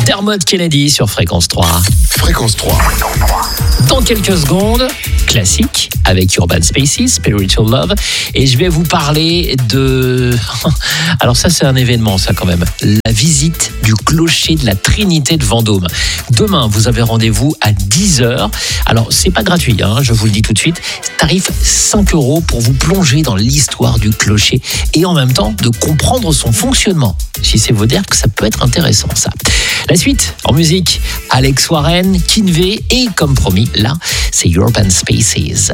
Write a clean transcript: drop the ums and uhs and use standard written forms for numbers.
Dermot Kennedy sur Fréquence 3. Fréquence 3. Dans quelques secondes, classique avec Urban Spaces, Spiritual Love. Et je vais vous parler de... Alors ça, c'est un événement, ça quand même. La visite du clocher de la Trinité de Vendôme. Demain, vous avez rendez-vous à 10h. Alors, c'est pas gratuit, je vous le dis tout de suite. Tarif 5 € pour vous plonger dans l'histoire du clocher et en même temps de comprendre son fonctionnement. Si c'est vous dire que ça peut être intéressant, ça. La suite, en musique, Alex Warren, Kinvey et comme promis, là, c'est Urban Spaces.